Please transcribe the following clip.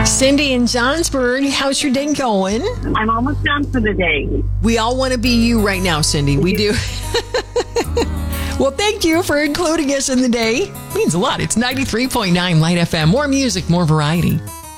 Cindy in Johnsburg, how's your day going? I'm almost done for the day. We all want to be you right now, Cindy. We do. Well, thank you for including us in the day. Means a lot. It's 93.9 Light FM. More music, more variety.